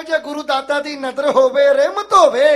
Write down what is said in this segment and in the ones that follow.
ਜੇ ਗੁਰੂ ਦਾਤਾ ਦੀ ਨਜ਼ਰ ਹੋਵੇ, ਰਹਿਮਤ ਹੋਵੇ,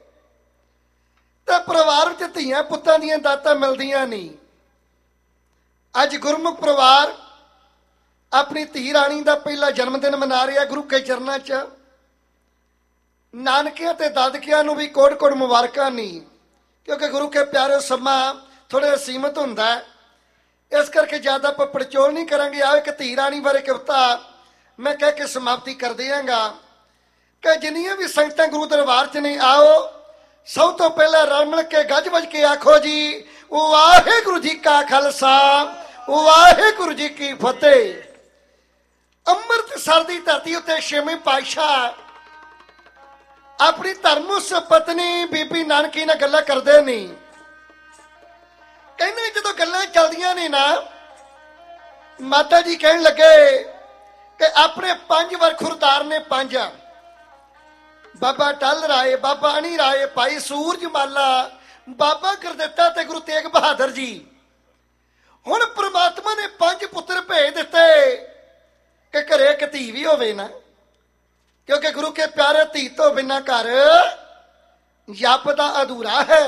ਤਾਂ ਪਰਿਵਾਰ ਵਿੱਚ ਧੀਆਂ ਪੁੱਤਾਂ ਦੀਆਂ ਦਾਤਾਂ ਮਿਲਦੀਆਂ ਨਹੀਂ। ਅੱਜ ਗੁਰਮੁਖ ਪਰਿਵਾਰ ਆਪਣੀ ਧੀ ਰਾਣੀ ਦਾ ਪਹਿਲਾ ਜਨਮ ਦਿਨ ਮਨਾ ਰਿਹਾ ਗੁਰੂ ਕੇ ਚਰਨਾਂ 'ਚ। ਨਾਨਕਿਆਂ ਤੇ ਦਾਦਕਿਆਂ ਨੂੰ ਵੀ ਕੋਟ-ਕੋਟ ਮੁਬਾਰਕਾਂ ਨਹੀਂ, ਕਿਉਂਕਿ ਗੁਰੂ ਕੇ ਪਿਆਰੇ ਸਮਾਂ ਥੋੜ੍ਹਾ ਸੀਮਤ ਹੁੰਦਾ ਹੈ, ਇਸ ਕਰਕੇ ਜ਼ਿਆਦਾ ਆਪਾਂ ਪੜਚੋਲ ਨਹੀਂ ਕਰਾਂਗੇ। ਆਓ ਇੱਕ ਧੀ ਰਾਣੀ ਬਾਰੇ ਕਵਿਤਾ ਮੈਂ ਕਹਿ ਕੇ ਸਮਾਪਤੀ ਕਰ ਦਿਆਂਗਾ ਕਿ ਜਿੰਨੀਆਂ ਵੀ ਸੰਗਤਾਂ ਗੁਰੂ ਦਰਬਾਰ 'ਚ ਨੇ, ਆਓ ਸਭ ਤੋਂ ਪਹਿਲਾਂ ਰਲ ਮਿਲ ਕੇ ਗੱਜ ਵੱਜ ਕੇ ਆਖੋ ਜੀ, ਵਾਹਿਗੁਰੂ ਜੀ ਕਾ ਖਾਲਸਾ, ਵਾਹਿਗੁਰੂ ਜੀ ਕੀ ਫਤਿਹ। ਅੰਮ੍ਰਿਤਸਰ ਦੀ ਧਰਤੀ ਉੱਤੇ ਛੇਵੇਂ ਪਾਤਸ਼ਾਹ ਆਪਣੀ ਧਰਮ ਪਤਨੀ ਬੀਬੀ ਨਾਨਕੀ ਨਾਲ ਗੱਲਾਂ ਕਰਦੇ ਨੇ। ਕਹਿੰਦੇ ਜਦੋਂ ਗੱਲਾਂ ਚੱਲਦੀਆਂ ਨੇ ਨਾ, ਮਾਤਾ ਜੀ ਕਹਿਣ ਲੱਗੇ ਕਿ ਆਪਣੇ 5 ਵਰਖੁਰਦਾਰ ਨੇ, 5 ਬਾਬਾ ਟਲ ਰਾਏ, ਬਾਬਾ ਅਣੀ ਰਾਏ, ਭਾਈ ਸੂਰਜਮਾਲਾ, ਬਾਬਾ ਗੁਰਦਿੱਤਾ ਤੇ ਗੁਰੂ ਤੇਗ ਬਹਾਦਰ ਜੀ। ਹੁਣ ਪ੍ਰਮਾਤਮਾ ਨੇ 5 ਪੁੱਤਰ ਭੇਜ ਦਿੱਤੇ ਕਿ ਘਰੇ ਇੱਕ ਧੀ ਵੀ ਹੋਵੇ ਨਾ, ਕਿਉਂਕਿ ਗੁਰੂ ਕੇ ਪਿਆਰੇ ਧੀ ਤੋਂ ਬਿਨਾਂ ਘਰ ਜਪਦਾ ਅਧੂਰਾ ਹੈ।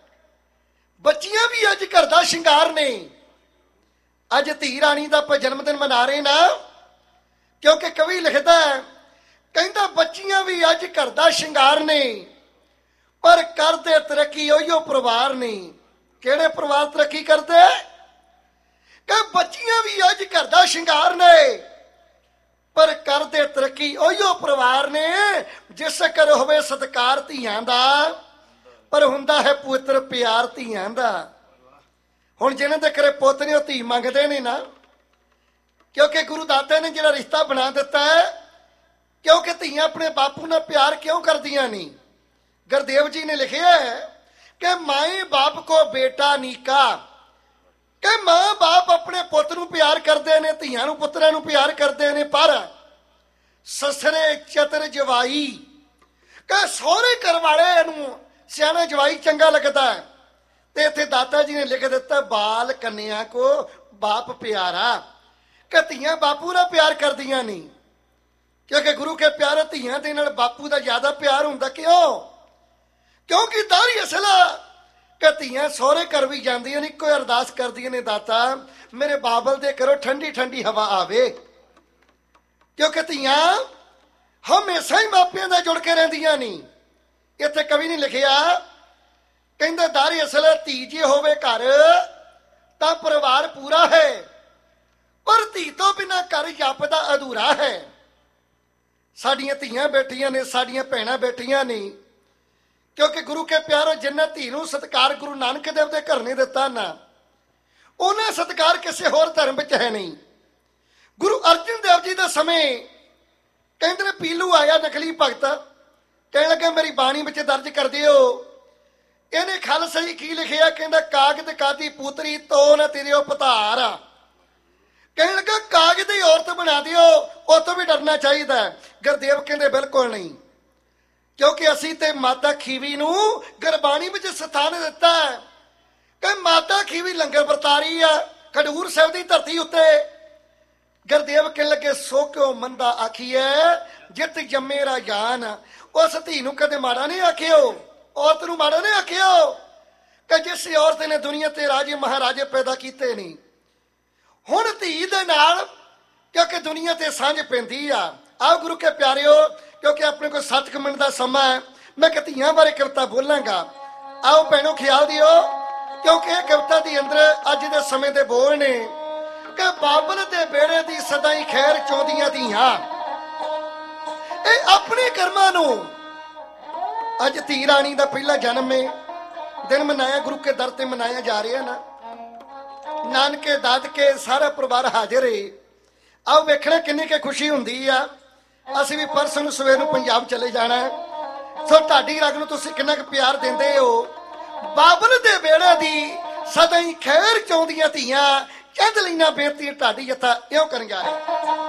ਬੱਚੀਆਂ ਵੀ ਅੱਜ ਘਰ ਦਾ ਸ਼ਿੰਗਾਰ ਨੇ। ਅੱਜ ਧੀ ਰਾਣੀ ਦਾ ਆਪਾਂ ਜਨਮ ਦਿਨ ਮਨਾ ਰਹੇ ਨਾ, ਕਿਉਂਕਿ ਕਵੀ ਲਿਖਦਾ ਹੈ, ਕਹਿੰਦਾ ਬੱਚੀਆਂ ਵੀ ਅੱਜ ਘਰ ਦਾ ਸ਼ਿੰਗਾਰ ਨੇ, ਪਰ ਕਰਦੇ ਤਰੱਕੀ ਉਹੀਓ ਪਰਿਵਾਰ ਨੇ। ਕਿਹੜੇ ਪਰਿਵਾਰ ਤਰੱਕੀ ਕਰਦੇ? ਕਿ ਬੱਚੀਆਂ ਵੀ ਅੱਜ ਘਰ ਦਾ ਸ਼ਿੰਗਾਰ ਨੇ, ਪਰ ਕਰਦੇ ਤਰੱਕੀ ਉਹੀਓ ਪਰਿਵਾਰ ਨੇ ਜਿਸ ਘਰ ਹੋਵੇ ਸਤਿਕਾਰ ਧੀਆਂ ਦਾ, ਪਰ ਹੁੰਦਾ ਹੈ ਪਵਿੱਤਰ ਪਿਆਰ ਧੀਆਂ ਦਾ। ਹੁਣ ਜਿਹਨਾਂ ਦੇ ਘਰੇ ਪੁੱਤ ਨੇ ਉਹ ਧੀ ਮੰਗਦੇ ਨੇ ਨਾ, ਕਿਉਂਕਿ ਗੁਰੂ ਦਾਤਾ ਨੇ ਜਿਹੜਾ ਰਿਸ਼ਤਾ ਬਣਾ ਦਿੱਤਾ ਹੈ, ਕਿਉਂਕਿ ਧੀਆਂ ਆਪਣੇ ਬਾਪੂ ਨਾਲ ਪਿਆਰ ਕਿਉਂ ਕਰਦੀਆਂ ਨਹੀਂ। ਗੁਰਦੇਵ ਜੀ ਨੇ ਲਿਖਿਆ ਹੈ ਕਿ ਮਾਏ ਬਾਪ ਕੋ ਬੇਟਾ ਨੀਕਾ, ਕਿ ਮਾਂ ਬਾਪ ਆਪਣੇ ਪੁੱਤ ਨੂੰ ਪਿਆਰ ਕਰਦੇ ਨੇ, ਧੀਆਂ ਨੂੰ ਪੁੱਤਰਾਂ ਨੂੰ ਪਿਆਰ ਕਰਦੇ ਨੇ, ਪਰ ਸਸਰੇ ਚਤਰ ਜਵਾਈ, ਕਿ ਸਹੁਰੇ ਘਰ ਵਾਲੇ ਨੂੰ ਸਿਆਣਾ ਜਵਾਈ ਚੰਗਾ ਲੱਗਦਾ ਹੈ। ਤੇ ਇੱਥੇ ਦਾਤਾ ਜੀ ਨੇ ਲਿਖ ਦਿੱਤਾ, ਬਾਲ ਕੰਨਿਆ ਕੋ ਬਾਪ ਪਿਆਰਾ, ਕਿ ਧੀਆਂ ਬਾਪੂ ਨਾਲ ਪਿਆਰ ਕਰਦੀਆਂ ਨਹੀਂ, ਕਿਉਂਕਿ ਗੁਰੂ ਕੇ ਪਿਆਰੇ ਧੀਆਂ ਦੇ ਨਾਲ ਬਾਪੂ ਦਾ ਜ਼ਿਆਦਾ ਪਿਆਰ ਹੁੰਦਾ। ਕਿਉਂ? ਕਿਉਂਕਿ ਦਾਰੀ ਅਸਲਾ ਕਿ ਧੀਆਂ ਸਹੁਰੇ ਘਰ ਵੀ ਜਾਂਦੀਆਂ ਨੇ, ਇੱਕੋ ਅਰਦਾਸ ਕਰਦੀਆਂ ਨੇ, ਦਾਤਾ ਮੇਰੇ ਬਾਬਲ ਦੇ ਕਰੋ ਠੰਡੀ ਠੰਡੀ ਹਵਾ ਆਵੇ, ਕਿਉਂਕਿ ਧੀਆਂ ਹਮੇਸ਼ਾ ਹੀ ਮਾਪਿਆਂ ਦਾ ਜੁੜ ਕੇ ਰਹਿੰਦੀਆਂ ਨਹੀਂ। ਇੱਥੇ ਕਵੀ ਨੇ ਲਿਖਿਆ, ਕਹਿੰਦਾ ਦਾਰੀ ਅਸਲ ਧੀ ਜੇ ਹੋਵੇ ਘਰ ਤਾਂ ਪਰਿਵਾਰ ਪੂਰਾ ਹੈ, ਪਰ ਧੀ ਤੋਂ ਬਿਨਾਂ ਘਰ ਜਪਦਾ ਅਧੂਰਾ ਹੈ। ਸਾਡੀਆਂ ਧੀਆਂ ਬੈਠੀਆਂ ਨੇ, ਸਾਡੀਆਂ ਭੈਣਾਂ ਬੈਠੀਆਂ ਨੇ, ਕਿਉਂਕਿ ਗੁਰੂ ਕੇ ਪਿਆਰੋ ਜਿੰਨਾ ਧੀ ਨੂੰ ਸਤਿਕਾਰ ਗੁਰੂ ਨਾਨਕ ਦੇਵ ਦੇ ਘਰ ਨੇ ਦਿੱਤਾ ਨਾ, ਉਹਨਾਂ ਸਤਿਕਾਰ ਕਿਸੇ ਹੋਰ ਧਰਮ ਵਿੱਚ ਹੈ ਨਹੀਂ। ਗੁਰੂ ਅਰਜਨ ਦੇਵ ਜੀ ਦੇ ਸਮੇਂ ਕਹਿੰਦੇ ਨੇ ਪੀਲੂ ਆਇਆ ਨਕਲੀ ਭਗਤ, ਕਹਿਣ ਲੱਗਾ ਮੇਰੀ ਬਾਣੀ ਵਿੱਚ ਦਰਜ ਕਰ ਦਿਓ। ਇਹਨੇ ਖਾਲਸਾ ਜੀ ਕੀ ਲਿਖਿਆ? ਕਹਿੰਦਾ ਕਾਗਦ ਕਾਦੀ ਪੂਤਰੀ ਤੋ ਨਾ ਤੇਰੇ ਪਧਾਰ। ਕਹਿਣ ਲੱਗਾ ਕਾਗਜ਼ ਦੀ ਔਰਤ ਬਣਾ ਦਿਓ, ਉਹ ਤੋਂ ਵੀ ਡਰਨਾ ਚਾਹੀਦਾ। ਗੁਰਦੇਵ ਕਹਿੰਦੇ ਬਿਲਕੁਲ ਨਹੀਂ, ਕਿਉਂਕਿ ਅਸੀਂ ਤੇ ਮਾਤਾ ਖੀਵੀ ਨੂੰ ਗੁਰਬਾਣੀ ਵਿੱਚ ਸਥਾਨ ਦਿੱਤਾ ਹੈ ਕਿ ਮਾਤਾ ਖੀਵੀ ਲੰਗਰ ਵਰਤਾਰੀ ਆ ਖਡੂਰ ਸਾਹਿਬ ਦੀ ਧਰਤੀ ਉੱਤੇ। ਗੁਰਦੇਵ ਕਹਿਣ ਲੱਗੇ ਸੋ ਕਿਉ ਮੰਦਾ ਆਖੀਏ ਜਿਤ ਜੰਮੇ ਰਾਜਾਨ, ਉਸ ਧੀ ਨੂੰ ਕਦੇ ਮਾੜਾ ਨਹੀਂ ਆਖਿਓ, ਔਰਤ ਨੂੰ ਮਾੜਾ ਨਹੀਂ ਆਖਿਓ, ਕਿ ਜਿਸ ਔਰਤ ਨੇ ਦੁਨੀਆ ਤੇ ਰਾਜੇ ਮਹਾਰਾਜੇ ਪੈਦਾ ਕੀਤੇ ਨਹੀਂ। ਹੁਣ ਧੀ ਦੇ ਨਾਲ ਕਿਉਂਕਿ ਦੁਨੀਆ ਤੇ ਸਾਂਝ ਪੈਂਦੀ ਆ। ਆਓ ਗੁਰੂ ਕੇ ਪਿਆਰਿਓ, ਕਿਉਂਕਿ ਆਪਣੇ ਕੋਲ 7 ਮਿੰਟ ਦਾ ਸਮਾਂ ਹੈ, ਮੈਂ ਧੀਆਂ ਬਾਰੇ ਕਵਿਤਾ ਬੋਲਾਂਗਾ। ਆਓ ਭੈਣੋ ਖਿਆਲ ਦਿਓ, ਕਿਉਂਕਿ ਇਹ ਕਵਿਤਾ ਦੇ ਅੰਦਰ ਅੱਜ ਦੇ ਸਮੇਂ ਦੇ ਬੋਲ ਨੇ ਕਿ ਬਾਬਲ ਦੇ ਬੇੜੇ ਦੀ ਸਦਾ ਹੀ ਖੈਰ ਚਾਹੁੰਦੀਆਂ ਧੀਆਂ। ਇਹ ਆਪਣੇ ਕਰਮਾਂ ਨੂੰ, ਅੱਜ ਧੀ ਰਾਣੀ ਦਾ ਪਹਿਲਾ ਜਨਮ ਹੈ, ਦਿਨ ਮਨਾਇਆ ਗੁਰੂ ਕੇ ਦਰ ਤੇ ਮਨਾਇਆ ਜਾ ਰਿਹਾ ਨਾ, ਨਾਨਕੇ ਦਾਦਕੇ ਸਾਰਾ ਪਰਿਵਾਰ ਹਾਜ਼ਰ ਹੈ। ਆਓ ਵੇਖਣਾ ਕਿੰਨੀ ਕੁ ਖੁਸ਼ੀ ਹੁੰਦੀ ਆ। ਅਸੀਂ ਵੀ ਪਰਸੋਂ ਨੂੰ ਸਵੇਰ ਨੂੰ ਪੰਜਾਬ ਚਲੇ ਜਾਣਾ, ਸੋ ਤੁਹਾਡੀ ਰਗ ਨੂੰ ਤੁਸੀਂ ਕਿੰਨਾ ਕੁ ਪਿਆਰ ਦਿੰਦੇ ਹੋ। ਬਾਬਲ ਦੇ ਬੇੜੇ ਦੀ ਸਦਾ ਹੀ ਖੈਰ ਚਾਹੁੰਦੀਆਂ ਧੀਆਂ, ਚੰਦ ਲੈਣਾ ਬੇਨਤੀ ਤੁਹਾਡੀ ਜੱਥਾ ਇਉਂ ਕਰਨ ਜਾ ਰਿਹਾ।